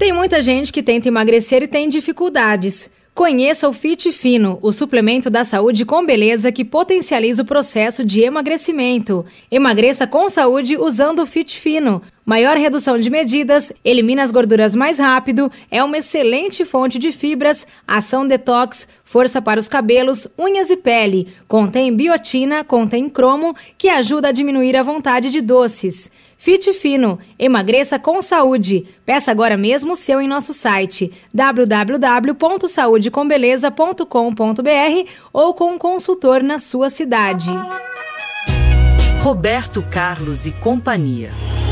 Tem muita gente que tenta emagrecer e tem dificuldades. Conheça o Fit Fino, o suplemento da saúde com beleza que potencializa o processo de emagrecimento. Emagreça com saúde usando o Fit Fino. Maior redução de medidas, elimina as gorduras mais rápido, é uma excelente fonte de fibras, ação detox, força para os cabelos, unhas e pele. Contém biotina, contém cromo, que ajuda a diminuir a vontade de doces. Fit Fino, emagreça com saúde. Peça agora mesmo o seu em nosso site www.saudecombeleza.com.br ou com um consultor na sua cidade. Roberto Carlos e Companhia.